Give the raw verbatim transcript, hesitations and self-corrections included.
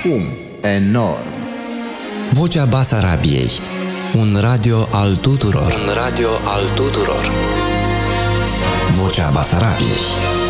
fum enorm. Vocea Basarabiei. Un radio al tuturor. Un radio al tuturor. Vocea Basarabiei.